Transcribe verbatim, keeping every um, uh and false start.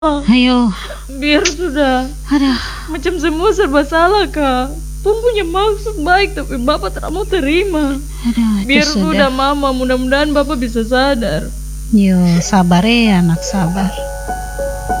Ayo. Biar sudah. Aduh. Macam semua serba salah, Kak. Pun punya maksud baik, tapi Bapak tak mau terima. Aduh, Biar itu sudah sudah. Mama, mudah-mudahan Bapak bisa sadar. Yo, sabar ya anak, sabar.